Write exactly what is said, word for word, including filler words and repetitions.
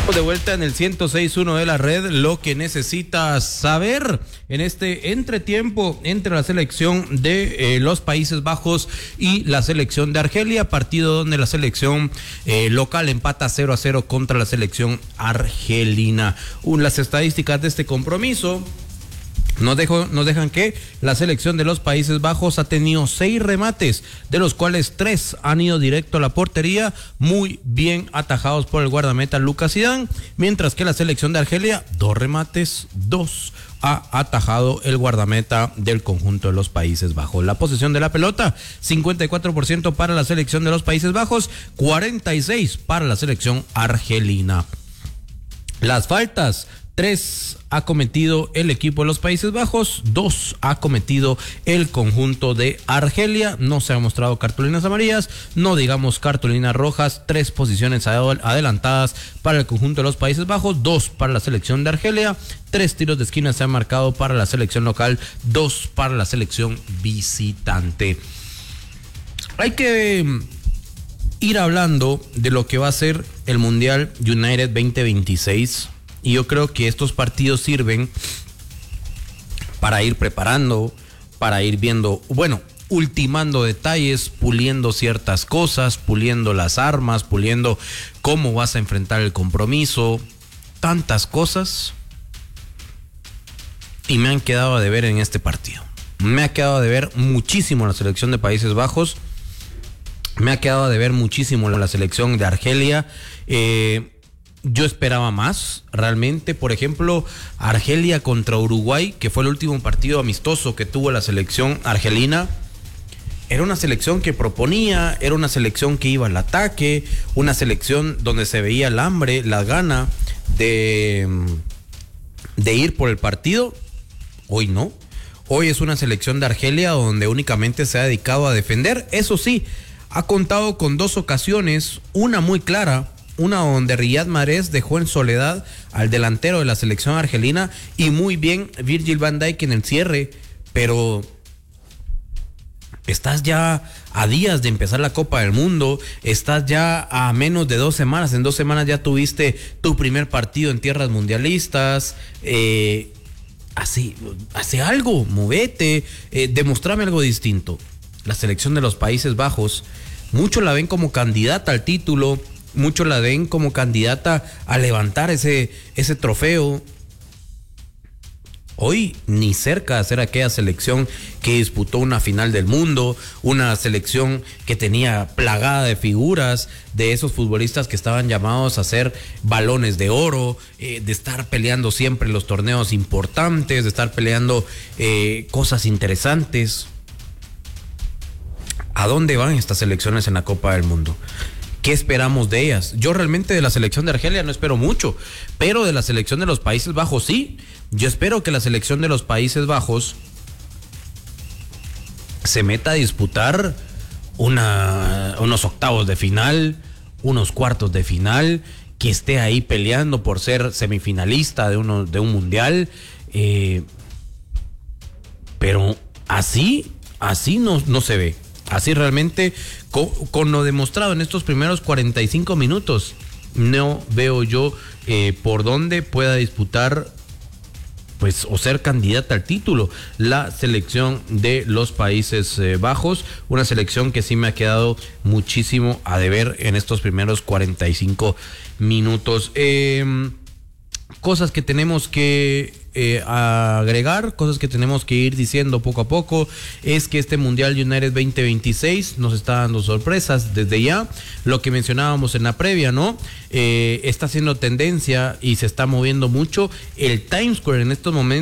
De vuelta en el ciento seis punto uno de la red, lo que necesitas saber en este entretiempo entre la selección de eh, los Países Bajos y la selección de Argelia, partido donde la selección eh, local empata cero a cero contra la selección argelina. Uh, las estadísticas de este compromiso Nos, dejo, nos dejan que la selección de los Países Bajos ha tenido seis remates, de los cuales tres han ido directo a la portería, muy bien atajados por el guardameta Lucas Zidane, mientras que la selección de Argelia, dos remates, dos ha atajado el guardameta del conjunto de los Países Bajos. La posesión de la pelota, cincuenta y cuatro por ciento para la selección de los Países Bajos, cuarenta y seis por ciento para la selección argelina. Las faltas, tres ha cometido el equipo de los Países Bajos, dos ha cometido el conjunto de Argelia. No se han mostrado cartulinas amarillas, no digamos cartulinas rojas. Tres posiciones adelantadas para el conjunto de los Países Bajos, dos para la selección de Argelia. Tres tiros de esquina se han marcado para la selección local, dos para la selección visitante. Hay que ir hablando de lo que va a ser el Mundial United veinte veintiséis. Y yo creo que estos partidos sirven para ir preparando, para ir viendo, bueno, ultimando detalles, puliendo ciertas cosas, puliendo las armas, puliendo cómo vas a enfrentar el compromiso, tantas cosas. Y me han quedado a deber en este partido. Me ha quedado a deber muchísimo la selección de Países Bajos. Me ha quedado a deber muchísimo la selección de Argelia. Eh... Yo esperaba más, realmente. Por ejemplo, Argelia contra Uruguay, que fue el último partido amistoso que tuvo la selección argelina. Era una selección que proponía, era una selección que iba al ataque, una selección donde se veía el hambre, la gana de, de ir por el partido. Hoy no. Hoy es una selección de Argelia donde únicamente se ha dedicado a defender. Eso sí, ha contado con dos ocasiones, una muy clara, una donde Riyad Mahrez dejó en soledad al delantero de la selección argelina, y muy bien Virgil van Dijk en el cierre, pero estás ya a días de empezar la Copa del Mundo, estás ya a menos de dos semanas, en dos semanas ya tuviste tu primer partido en tierras mundialistas. eh, así, hace algo, movete, eh, demostrame algo distinto. La selección de los Países Bajos, muchos la ven como candidata al título, muchos la ven como candidata a levantar ese, ese trofeo. Hoy ni cerca de ser aquella selección que disputó una final del mundo, una selección que tenía plagada de figuras, de esos futbolistas que estaban llamados a ser balones de oro, eh, de estar peleando siempre los torneos importantes, de estar peleando eh, cosas interesantes. ¿A dónde van estas selecciones en la Copa del Mundo? ¿Qué esperamos de ellas? Yo realmente de la selección de Argelia no espero mucho, pero de la selección de los Países Bajos sí. Yo espero que la selección de los Países Bajos se meta a disputar una, unos octavos de final, unos cuartos de final, que esté ahí peleando por ser semifinalista de, uno, de un mundial. Eh, pero así, así no, no se ve. Así realmente, con, con lo demostrado en estos primeros cuarenta y cinco minutos, no veo yo eh, por dónde pueda disputar, pues, o ser candidata al título la selección de los Países eh, Bajos. Una selección que sí me ha quedado muchísimo a deber en estos primeros cuarenta y cinco minutos. Eh, cosas que tenemos que Eh, agregar, cosas que tenemos que ir diciendo poco a poco, es que este Mundial United veinte veintiséis nos está dando sorpresas desde ya. Lo que mencionábamos en la previa, ¿no? Eh, está haciendo tendencia y se está moviendo mucho el Times Square en estos momentos.